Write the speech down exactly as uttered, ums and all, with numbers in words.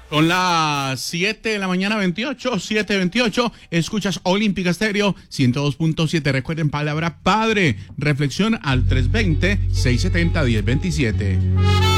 Son las siete de la mañana, veintiocho, siete veintiocho. Escuchas Olímpica Estéreo ciento dos punto siete. Recuerden, palabra padre. Reflexión al tres veinte, seiscientos setenta, diez veintisiete.